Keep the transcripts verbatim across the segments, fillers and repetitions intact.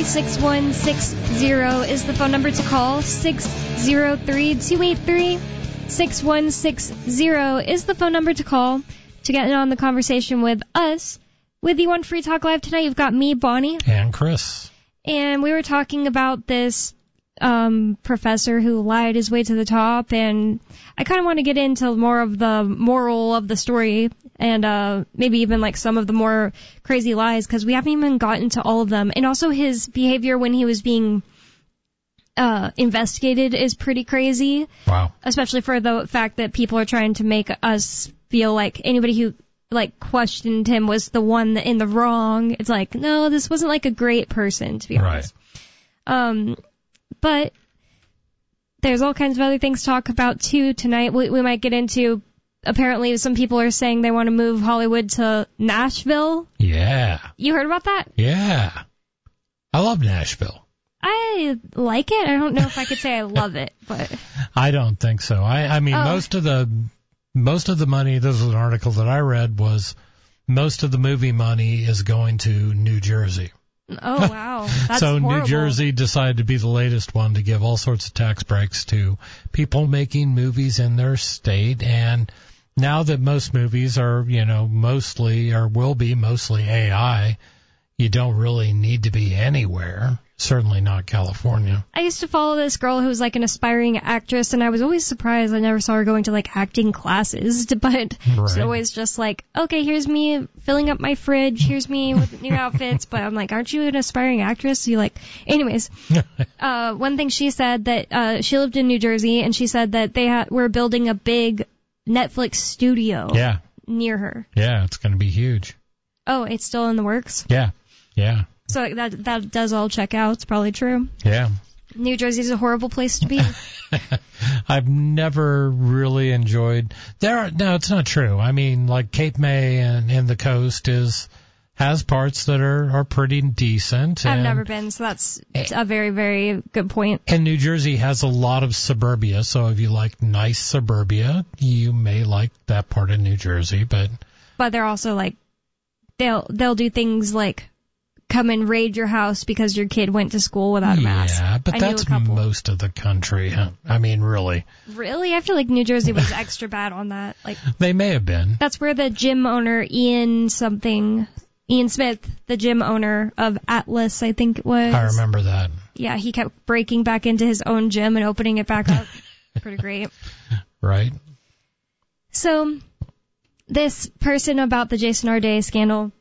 three, six one six zero is the phone number to call. six zero three, two eight three, six one six zero is the phone number to call to get in on the conversation with us. With you on Free Talk Live tonight, you've got me, Bonnie. And Chris. And we were talking about this um, professor who lied his way to the top, and I kind of want to get into more of the moral of the story and uh, maybe even like some of the more crazy lies, because we haven't even gotten to all of them. And also his behavior when he was being uh, investigated is pretty crazy. Wow. Especially for the fact that people are trying to make us feel like anybody who like questioned him was the one in the wrong. It's like, no, this wasn't like a great person, to be honest. Right. Um, but there's all kinds of other things to talk about too tonight. We, we might get into, apparently some people are saying they want to move Hollywood to Nashville. Yeah. You heard about that? Yeah. I love Nashville. I like it. I don't know if I could say I love it, but I don't think so. I, I mean, oh. most of the Most of the money, this was an article that I read, was most of the movie money is going to New Jersey. Oh, wow. That's so horrible. New Jersey decided to be the latest one to give all sorts of tax breaks to people making movies in their state. And now that most movies are, you know, mostly or will be mostly A I, you don't really need to be anywhere. Certainly not California. I used to follow this girl who was like an aspiring actress, and I was always surprised I never saw her going to like acting classes, but right. She's always just like, okay, here's me filling up my fridge, here's me with new outfits, but I'm like, aren't you an aspiring actress? So you like, anyways, uh, one thing she said that, uh, she lived in New Jersey, and she said that they ha- were building a big Netflix studio yeah. near her. Yeah, it's going to be huge. Oh, it's still in the works? Yeah, yeah. So that that does all check out. It's probably true. Yeah. New Jersey's a horrible place to be. I've never really enjoyed. There are, no, it's not true. I mean, like Cape May and, and the coast is has parts that are, are pretty decent. I've and, never been, so that's a very, very good point. And New Jersey has a lot of suburbia, so if you like nice suburbia, you may like that part of New Jersey. But but they're also like they'll they'll do things like come and raid your house because your kid went to school without a mask. Yeah, but I that's most of the country. I mean, really. Really? I feel like New Jersey was extra bad on that. Like they may have been. That's where the gym owner, Ian something, Ian Smith, the gym owner of Atlas, I think it was. I remember that. Yeah, he kept breaking back into his own gym and opening it back up. Pretty great. Right. So, this person about the Jason Arday scandal,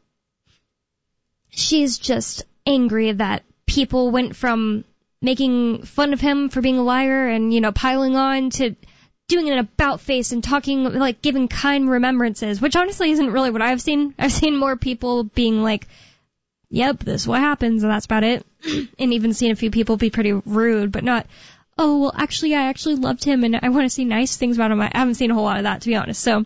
she's just angry that people went from making fun of him for being a liar and, you know, piling on to doing an about face and talking, like, giving kind remembrances, which honestly isn't really what I've seen. I've seen more people being like, yep, this is what happens, and that's about it. And even seen a few people be pretty rude, but not, oh, well, actually, I actually loved him and I want to see nice things about him. I haven't seen a whole lot of that, to be honest. So,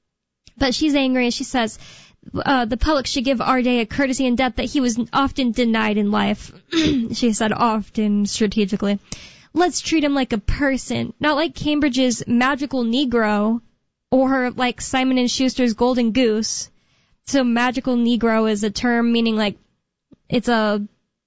but she's angry and she says, Uh, the public should give Arday a courtesy in death that he was often denied in life. She said often, strategically. Let's treat him like a person, not like Cambridge's magical Negro or like Simon and Schuster's golden goose. So magical Negro is a term meaning like it's a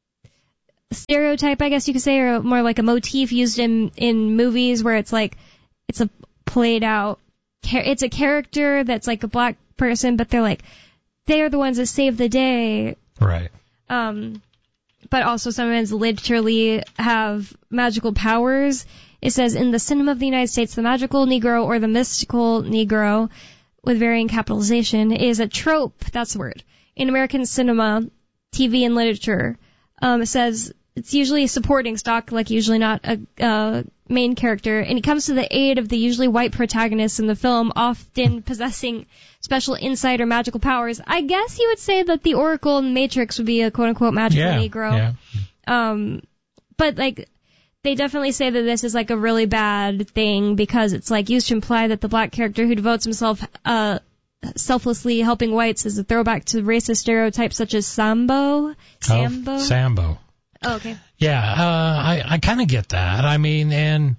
stereotype, I guess you could say, or more like a motif used in, in movies where it's like it's a played out, it's a character that's like a black person, but they're like, they are the ones that save the day. Right. Um, but also sometimes literally have magical powers. It says, in the cinema of the United States, the magical Negro or the mystical Negro, with varying capitalization, is a trope, that's the word, in American cinema, T V, and literature. Um, it says it's usually a supporting stock, like usually not a uh, main character, and it comes to the aid of the usually white protagonists in the film, often possessing special insight or magical powers. I guess you would say that the Oracle in the Matrix would be a quote-unquote magical yeah, Negro. Yeah. Um, but, like, they definitely say that this is, like, a really bad thing because it's, like, used to imply that the black character who devotes himself uh, selflessly helping whites is a throwback to racist stereotypes such as Sambo. Sambo? Oh, Sambo. Oh, okay. Yeah, uh, I, I kind of get that. I mean, and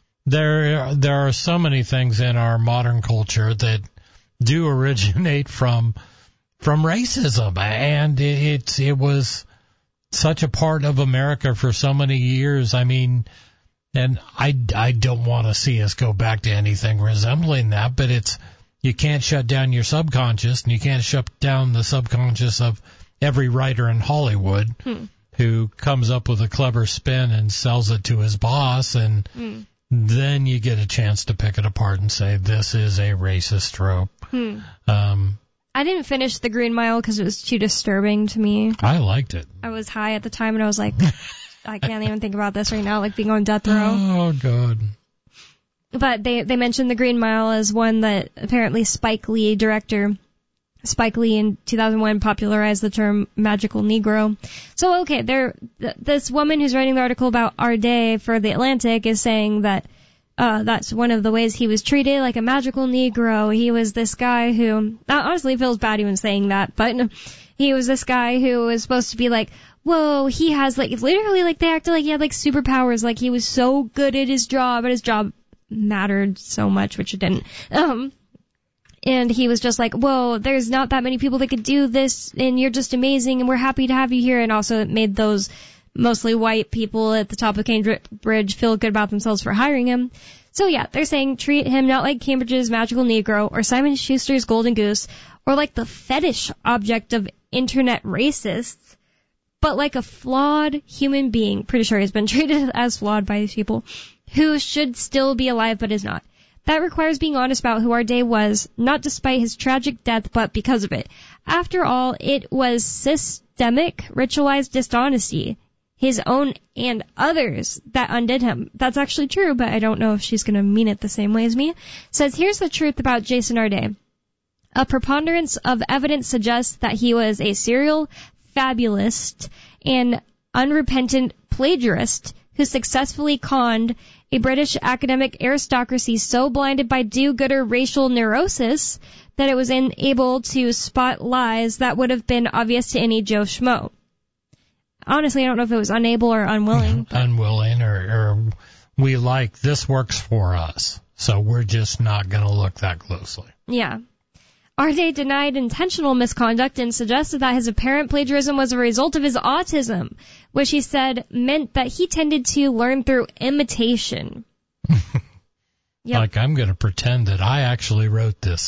there there are so many things in our modern culture that do originate from from racism, and it it, it was such a part of America for so many years. I mean, and I, I don't want to see us go back to anything resembling that, but it's, you can't shut down your subconscious, and you can't shut down the subconscious of every writer in Hollywood hmm. who comes up with a clever spin and sells it to his boss, and hmm. then you get a chance to pick it apart and say, this is a racist trope. Hmm. Um, I didn't finish The Green Mile because it was too disturbing to me. I liked it. I was high at the time, and I was like, I can't even think about this right now, like being on death row. Oh, God. But they, they mentioned The Green Mile as one that apparently Spike Lee, director Spike Lee in two thousand one, popularized the term magical Negro. So, okay, there, th- this woman who's writing the article about our day for The Atlantic is saying that Uh, that's one of the ways he was treated, like a magical Negro. He was this guy who, honestly, it feels bad even saying that, but he was this guy who was supposed to be like, whoa, he has like, literally like they acted like he had like superpowers, like he was so good at his job, and his job mattered so much, which it didn't. Um, and he was just like, whoa, there's not that many people that could do this, and you're just amazing, and we're happy to have you here. And also it made those mostly white people at the top of Cambridge feel good about themselves for hiring him. So yeah, they're saying treat him not like Cambridge's magical Negro or Simon Schuster's golden goose or like the fetish object of internet racists, but like a flawed human being. Pretty sure he's been treated as flawed by these people, who should still be alive but is not. That requires being honest about who our day was, not despite his tragic death, but because of it. After all, it was systemic, ritualized dishonesty, his own and others, that undid him. That's actually true, but I don't know if she's going to mean it the same way as me. Says, here's the truth about Jason Arday. A preponderance of evidence suggests that he was a serial fabulist and unrepentant plagiarist who successfully conned a British academic aristocracy so blinded by do-gooder racial neurosis that it was unable to spot lies that would have been obvious to any Joe Schmo. Honestly, I don't know if it was unable or unwilling. But unwilling or, or we like, this works for us, so we're just not going to look that closely. Yeah. Arday denied intentional misconduct and suggested that his apparent plagiarism was a result of his autism, which he said meant that he tended to learn through imitation. Yep. Like, I'm going to pretend that I actually wrote this.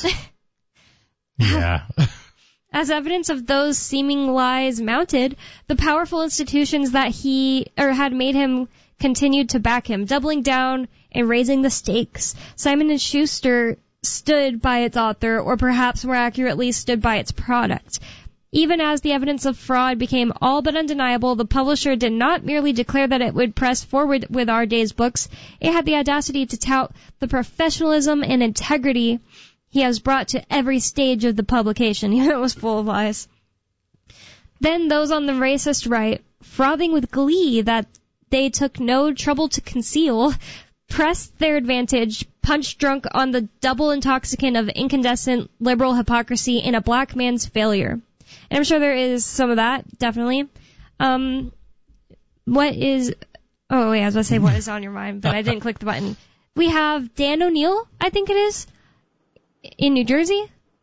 Yeah. As evidence of those seeming lies mounted, the powerful institutions that he, or had made him, continued to back him, doubling down and raising the stakes. Simon and Schuster stood by its author, or perhaps more accurately, stood by its product. Even as the evidence of fraud became all but undeniable, the publisher did not merely declare that it would press forward with our day's books. It had the audacity to tout the professionalism and integrity he has brought to every stage of the publication. It was full of lies. Then those on the racist right, frothing with glee that they took no trouble to conceal, pressed their advantage, punch drunk on the double intoxicant of incandescent liberal hypocrisy in a black man's failure. And I'm sure there is some of that, definitely. Um, what is... Oh, wait, I was going to say what is on your mind, but I didn't click the button. We have Dan O'Neill, I think it is, in New Jersey.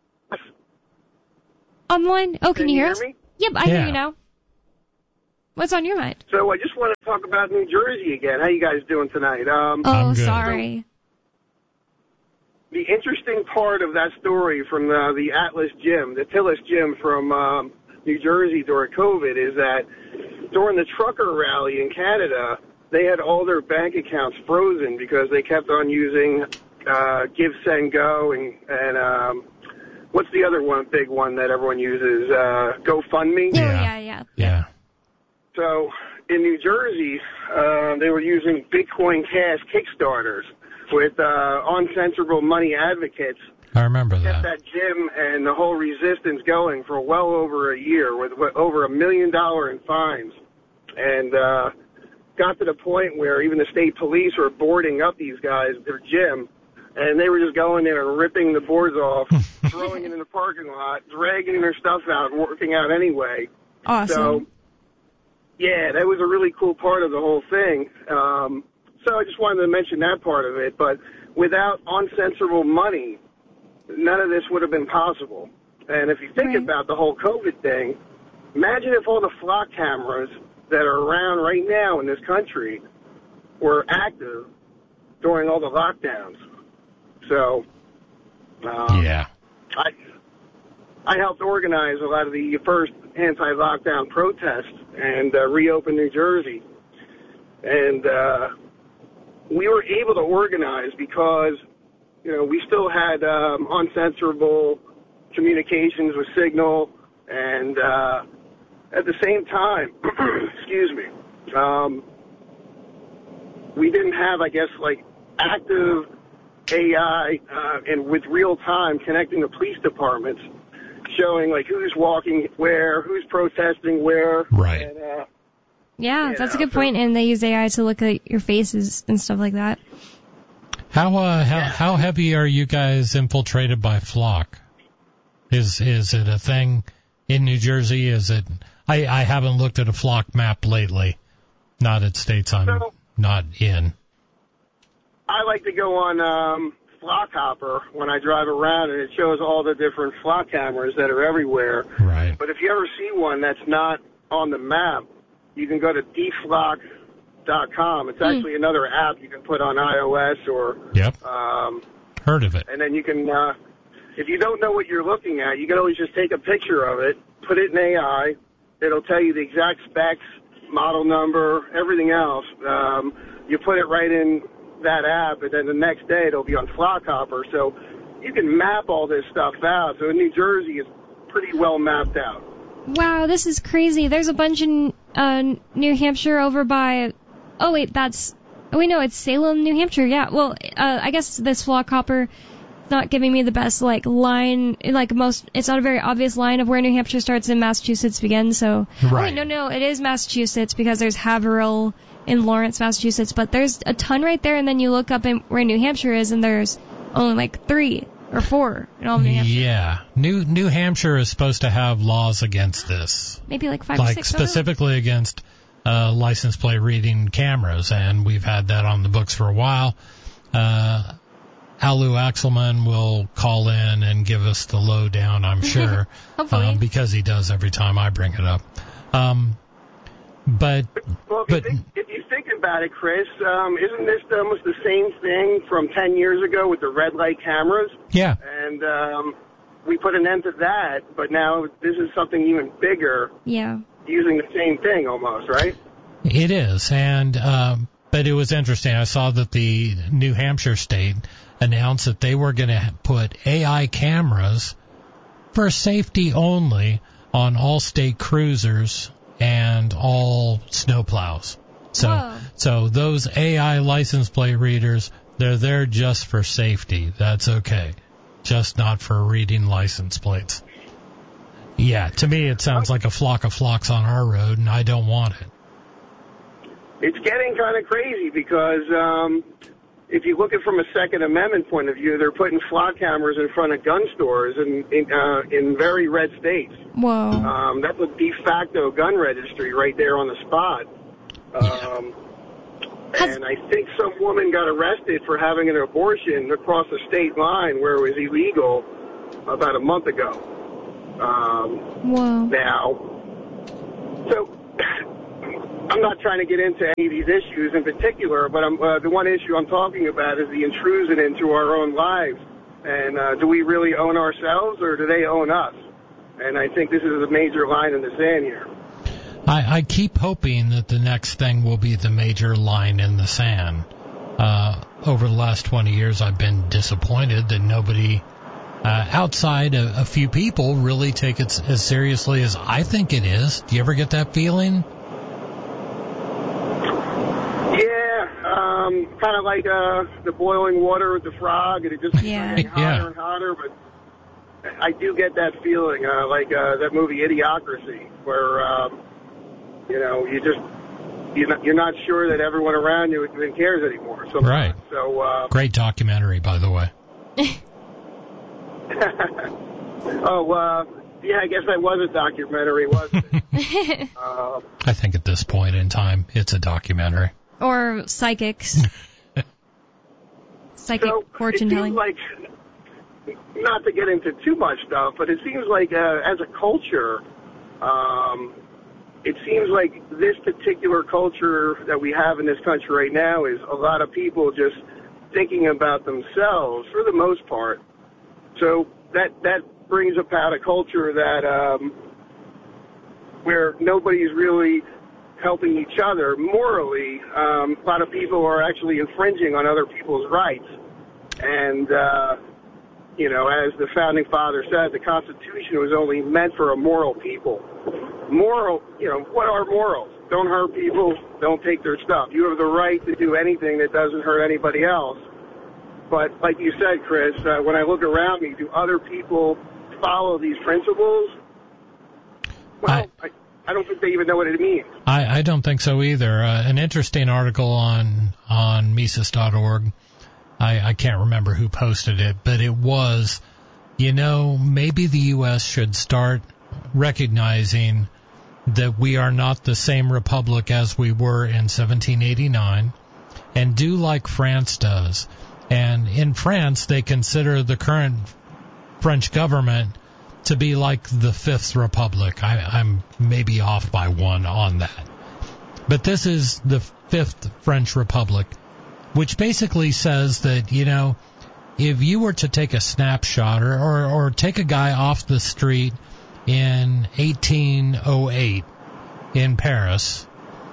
Online. Oh, can, can you hear, hear us? Me? Yep, I yeah. hear you now. What's on your mind? So I just want to talk about New Jersey again. How you guys doing tonight? Um, oh, sorry. The interesting part of that story from the, the Atlas Gym, the Tillis Gym from um, New Jersey during COVID, is that during the trucker rally in Canada, they had all their bank accounts frozen because they kept on using uh, Give, Send, Go, and, and um, what's the other one, big one that everyone uses? Uh, GoFundMe? Oh, yeah, yeah. Yeah. So in New Jersey, uh, they were using Bitcoin Cash Kickstarters with uh, uncensorable money advocates. I remember kept that. that gym and the whole resistance going for well over a year with over a million dollar in fines. And uh, got to the point where even the state police were boarding up these guys, their gym, and they were just going there and ripping the boards off, throwing it in the parking lot, dragging their stuff out, and working out anyway. Awesome. So, yeah, that was a really cool part of the whole thing. Um, so I just wanted to mention that part of it. But without uncensorable money, none of this would have been possible. And if you think right. about the whole COVID thing, imagine if all the flock cameras that are around right now in this country were active during all the lockdowns. So, um, yeah, I I helped organize a lot of the first anti-lockdown protests and uh, reopen New Jersey, and uh, we were able to organize because, you know, we still had um, uncensorable communications with Signal, and uh, at the same time, excuse me, um, we didn't have, I guess, like active A I uh, and with real time connecting the police departments, showing like who's walking where, who's protesting where. Right. And, uh, Yeah, that's know, a good so- point. And they use A I to look at your faces and stuff like that. How uh how how heavy are you guys infiltrated by Flock? Is is it a thing in New Jersey? Is it? I I haven't looked at a Flock map lately. Not at states I'm So- not in. I like to go on um, Flock Hopper when I drive around, and it shows all the different Flock cameras that are everywhere. Right. But if you ever see one that's not on the map, you can go to d flock dot com. It's actually another app you can put on iOS or, Yep. um, Heard of it. and then you can, uh, if you don't know what you're looking at, you can always just take a picture of it, put it in A I. It'll tell you the exact specs, model number, everything else. Um, you put it right in that app, and then the next day it'll be on Flock Hopper. So you can map all this stuff out. So in New Jersey, it's pretty well mapped out. Wow, this is crazy. There's a bunch in uh, New Hampshire over by... Oh, wait, that's... Oh, wait, no, it's Salem, New Hampshire. Yeah, well, uh, I guess this Flock Hopper is not giving me the best, like, line... Like, most... It's not a very obvious line of where New Hampshire starts and Massachusetts begins, so... Right. Oh, wait, no, no, it is Massachusetts because there's Haverhill in Lawrence, Massachusetts, but there's a ton right there, and then you look up in where New Hampshire is, and there's only, like, three or four in all of New Hampshire. Yeah. New New Hampshire is supposed to have laws against this. Maybe, like, five or Like six. I don't know. specifically against uh, license plate reading cameras, and we've had that on the books for a while. Uh, Alu Axelman will call in and give us the lowdown, I'm sure, Hopefully. um, because he does every time I bring it up. Um, but Well, if, but you think, if you think about it, Chris, um, isn't this almost the same thing from ten years ago with the red light cameras? yeah, And um, we put an end to that, but now this is something even bigger, Yeah. using the same thing almost, right? it is, and um, but it was interesting. I saw that the New Hampshire state announced that they were going to put A I cameras for safety only on all state cruisers and all snowplows. So, Whoa. so those A I license plate readers, they're there just for safety. That's okay. Just not for reading license plates. Yeah, to me it sounds like a flock of flocks on our road, and I don't want it. It's getting kind of crazy because um, if you look at it from a Second Amendment point of view, they're putting flock cameras in front of gun stores in in, uh, in very red states. Whoa. Um, that's a de facto gun registry right there on the spot. Um, Has- and I think some woman got arrested for having an abortion across the state line where it was illegal about a month ago. Um, Whoa. now, so I'm not trying to get into any of these issues in particular, but I'm, uh, the one issue I'm talking about is the intrusion into our own lives. And uh, do we really own ourselves, or do they own us? And I think this is a major line in the sand here. I, I keep hoping that the next thing will be the major line in the sand. Uh, over the last twenty years, I've been disappointed that nobody uh, outside a, a few people really take it as seriously as I think it is. Do you ever get that feeling? Yeah, um, kind of like uh, the boiling water with the frog, and it just keeps Yeah. getting hotter Yeah. and hotter. But I do get that feeling, uh, like uh, that movie Idiocracy, where um, you know you just you're not, you're not sure that everyone around you even cares anymore. Sometimes. Right. So. Uh, Great documentary, by the way. oh, uh, yeah, I guess that was a documentary, wasn't it? uh, I think at this point in time, it's a documentary. Or psychics. Psychic so fortune it seems telling. like, not to get into too much stuff, but it seems like uh, as a culture, um, it seems like this particular culture that we have in this country right now is a lot of people just thinking about themselves for the most part. So that that brings about a culture that um, where nobody's really helping each other morally. Um, a lot of people are actually infringing on other people's rights. And, uh, you know, as the Founding Father said, the Constitution was only meant for a moral people. Moral, you know, what are morals? Don't hurt people, don't take their stuff. You have the right to do anything that doesn't hurt anybody else. But like you said, Chris, uh, when I look around me, do other people follow these principles? Well, I, I, I don't think they even know what it means. I, I don't think so either. Uh, an interesting article on on Mises dot org. I, I can't remember who posted it, but it was, you know, maybe the U S should start recognizing that we are not the same republic as we were in seventeen eighty-nine, and do like France does. And in France, they consider the current French government to be like the Fifth Republic. I, I'm maybe off by one on that. But this is the Fifth French Republic, which basically says that, you know, if you were to take a snapshot or, or, or take a guy off the street in eighteen oh eight in Paris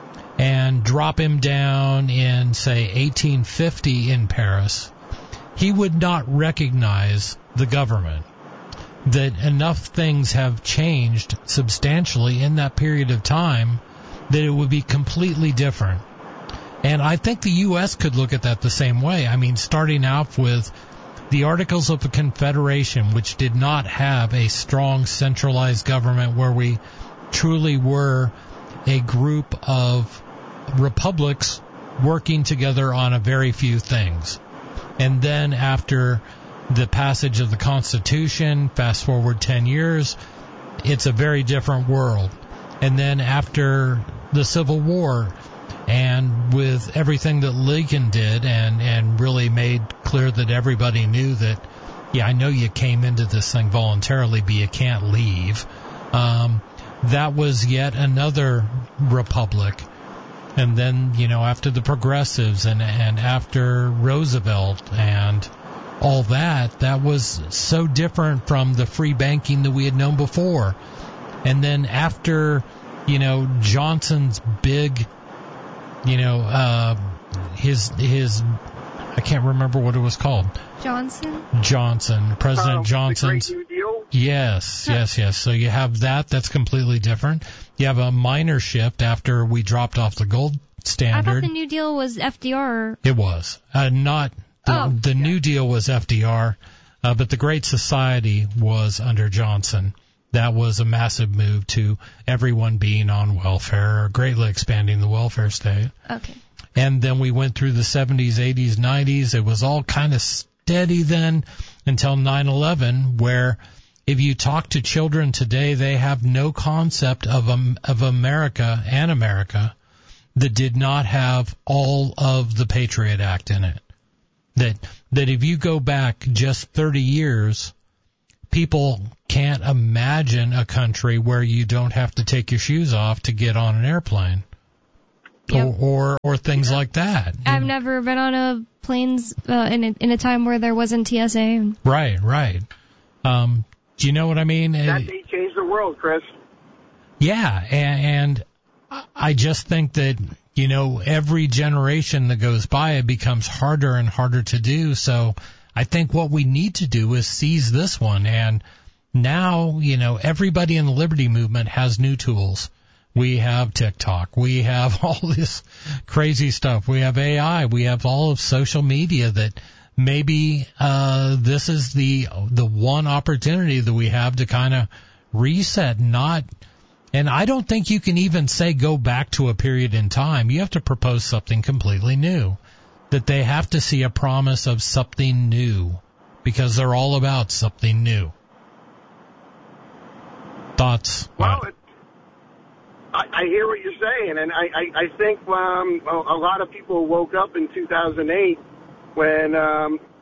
and drop him down in, say, eighteen fifty in Paris, he would not recognize the government. That enough things have changed substantially in that period of time that it would be completely different. And I think the U S could look at that the same way. I mean, starting out with the Articles of the Confederation, which did not have a strong centralized government where we truly were a group of republics working together on a very few things. And then after the passage of the Constitution, fast forward ten years, it's a very different world. And then after the Civil War, and with everything that Lincoln did and, and really made clear that everybody knew that, yeah, I know you came into this thing voluntarily, but you can't leave. Um, that was yet another republic. And then, you know, after the Progressives and, and after Roosevelt and all that, that was so different from the free banking that we had known before. And then after, you know, Johnson's big, you know, uh, his, his, I can't remember what it was called. Johnson? Johnson. President um, Johnson's. The Great New Deal? Yes, yes, yes. So you have that. That's completely different. You have a minor shift after we dropped off the gold standard. I thought the New Deal was F D R. It was. Uh, not, the, oh. the New Deal was F D R, uh, but the Great Society was under Johnson. That was a massive move to everyone being on welfare, greatly expanding the welfare state. Okay. And then we went through the seventies, eighties, nineties. It was all kind of steady then until nine eleven, where if you talk to children today, they have no concept of um, of America and America that did not have all of the Patriot Act in it. That that if you go back just thirty years, people can't imagine a country where you don't have to take your shoes off to get on an airplane. Yep. Or, or or things like that. I've never been on a planes uh, in a, in a time where there wasn't T S A. Right, right. Um, do you know what I mean? That day changed the world, Chris. Yeah, and, and I just think that, you know, every generation that goes by, it becomes harder and harder to do. So I think what we need to do is seize this one. And now, you know, everybody in the Liberty Movement has new tools. We have TikTok. We have all this crazy stuff. We have A I. We have all of social media that maybe uh this is the the one opportunity that we have to kind of reset, not and I don't think you can even say go back to a period in time. You have to propose something completely new. That they have to see a promise of something new because they're all about something new. Thoughts? Well, it, I, I hear what you're saying, and I, I, I think um, a, a lot of people woke up in two thousand eight when um,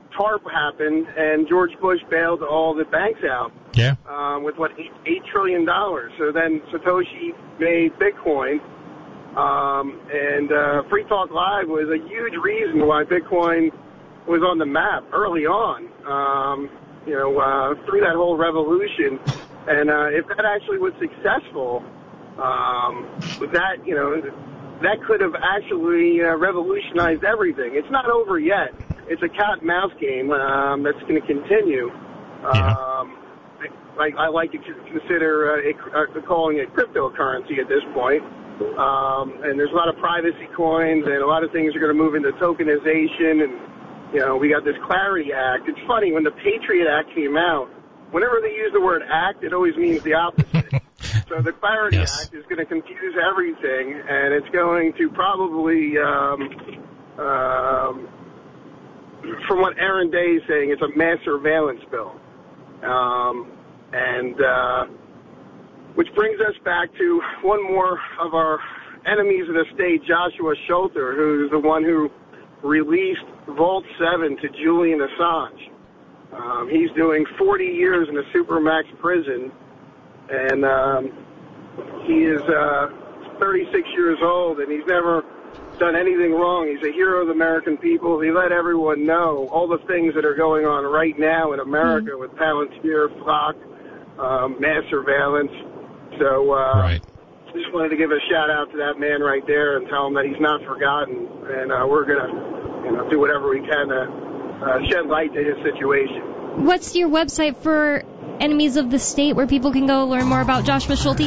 TARP happened, and George Bush bailed all the banks out. Yeah. Um, with what eight, eight trillion dollars. So then Satoshi made Bitcoin, um, and uh, Free Talk Live was a huge reason why Bitcoin was on the map early on. Um, you know, uh, through that whole revolution, and uh, if that actually was successful, um, that you know, that could have actually uh, revolutionized everything. It's not over yet. It's a cat and mouse game um, that's going to continue. Yeah. Um, I, I like to consider uh, it, uh, calling it cryptocurrency at this point. Um, and there's a lot of privacy coins, and a lot of things are going to move into tokenization. And, you know, we got this Clarity Act. It's funny, when the Patriot Act came out, whenever they use the word act, it always means the opposite. So the Clarity Yes. Act is going to confuse everything, and it's going to probably, um, um, from what Aaron Day is saying, it's a mass surveillance bill. Um, and uh, which brings us back to one more of our enemies of the state, Joshua Schulter, who's the one who released Vault seven to Julian Assange. Um, he's doing forty years in a supermax prison, and um, he is uh, thirty-six years old, and he's never done anything wrong. He's a hero of the American people. He let everyone know all the things that are going on right now in America mm-hmm. with Palantir, Flock, um, mass surveillance. So uh, right. just wanted to give a shout out to that man right there and tell him that he's not forgotten, and uh, we're going to you know, do whatever we can to uh, shed light to his situation. What's your website for Enemies of the State where people can go learn more about Joshua Schulte?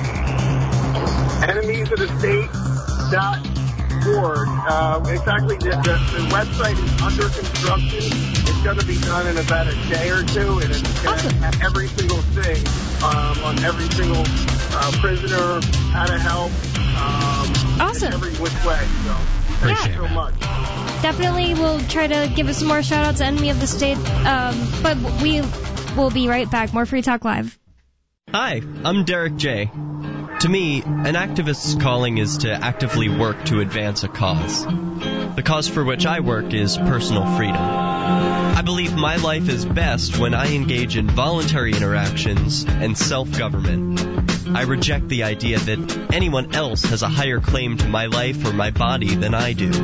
Enemies of the State dot org. Uh, it's actually, the, the, the website is under construction. It's going to be done in about a day or two, and it's going to awesome. have every single thing um, on every single uh, prisoner, how to help, um, awesome. in every which way. So, thank Appreciate you so much. Definitely we'll try to give us some more shout-outs to Enemy of the State, um, but we will be right back. More Free Talk Live. Hi, I'm Derek J. To me, an activist's calling is to actively work to advance a cause. The cause for which I work is personal freedom. I believe my life is best when I engage in voluntary interactions and self-government. I reject the idea that anyone else has a higher claim to my life or my body than I do.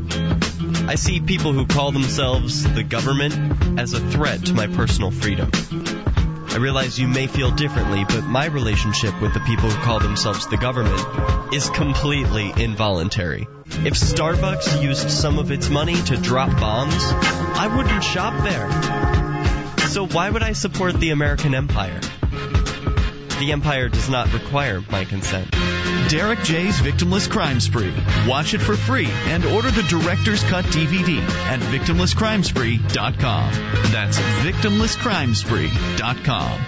I see people who call themselves the government as a threat to my personal freedom. I realize you may feel differently, but my relationship with the people who call themselves the government is completely involuntary. If Starbucks used some of its money to drop bombs, I wouldn't shop there. So why would I support the American empire? The empire does not require my consent. Derek J's Victimless Crime Spree. Watch it for free and order the Director's Cut D V D at victimless crime spree dot com. That's victimless crime spree dot com.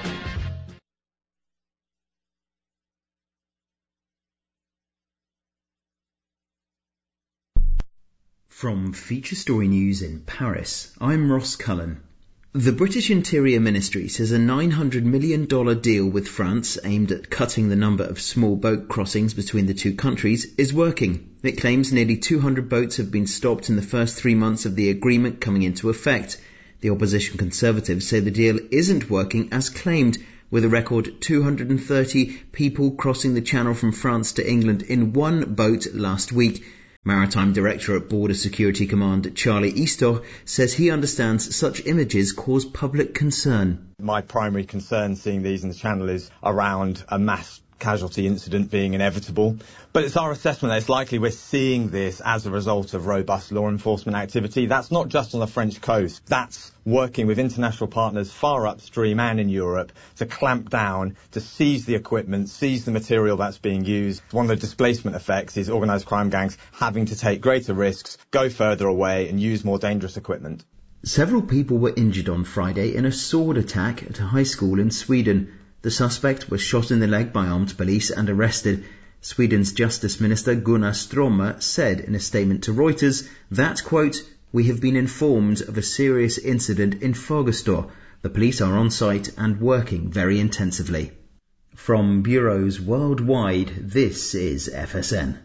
From Feature Story News in Paris, I'm Ross Cullen. The British Interior Ministry says a nine hundred million dollars deal with France aimed at cutting the number of small boat crossings between the two countries is working. It claims nearly two hundred boats have been stopped in the first three months of the agreement coming into effect. The opposition Conservatives say the deal isn't working as claimed, with a record two hundred thirty people crossing the channel from France to England in one boat last week. Maritime Director at Border Security Command Charlie Easter says he understands such images cause public concern. My primary concern seeing these in the channel is around a mass casualty incident being inevitable. But it's our assessment that it's likely we're seeing this as a result of robust law enforcement activity. That's not just on the French coast. That's working with international partners far upstream and in Europe to clamp down, to seize the equipment, seize the material that's being used. One of the displacement effects is organised crime gangs having to take greater risks, go further away and use more dangerous equipment. Several people were injured on Friday in a sword attack at a high school in Sweden. The suspect was shot in the leg by armed police and arrested. Sweden's Justice Minister Gunnar Strömmer said in a statement to Reuters that, quote, "We have been informed of a serious incident in Fagersta. The police are on site and working very intensively." From bureaus worldwide, this is F S N.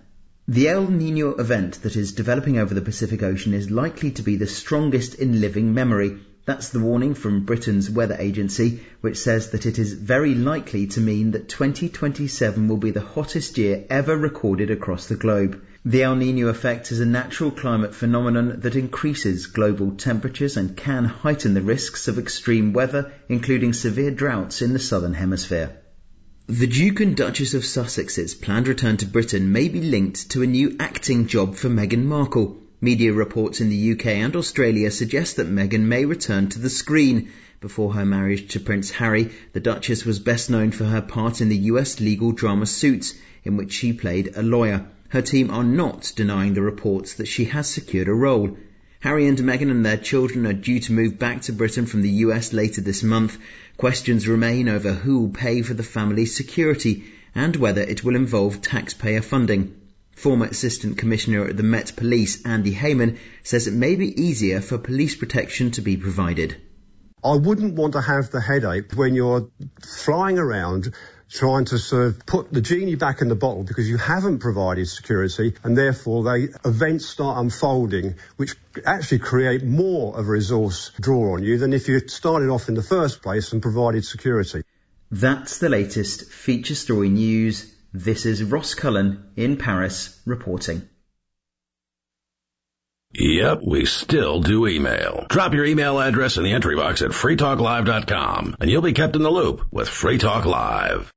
The El Niño event that is developing over the Pacific Ocean is likely to be the strongest in living memory. That's the warning from Britain's weather agency, which says that it is very likely to mean that twenty twenty-seven will be the hottest year ever recorded across the globe. The El Niño effect is a natural climate phenomenon that increases global temperatures and can heighten the risks of extreme weather, including severe droughts in the southern hemisphere. The Duke and Duchess of Sussex's planned return to Britain may be linked to a new acting job for Meghan Markle. Media reports in the U K and Australia suggest that Meghan may return to the screen. Before her marriage to Prince Harry, the Duchess was best known for her part in the U S legal drama Suits, in which she played a lawyer. Her team are not denying the reports that she has secured a role. Harry and Meghan and their children are due to move back to Britain from the U S later this month. Questions remain over who will pay for the family's security and whether it will involve taxpayer funding. Former Assistant Commissioner at the Met Police, Andy Heyman, says it may be easier for police protection to be provided. I wouldn't want to have the headache when you're flying around trying to sort of put the genie back in the bottle because you haven't provided security, and therefore they events start unfolding which actually create more of a resource draw on you than if you started off in the first place and provided security. That's the latest feature story news. This is Ross Cullen in Paris reporting. Yep, we still do email. Drop your email address in the entry box at free talk live dot com and you'll be kept in the loop with Free Talk Live.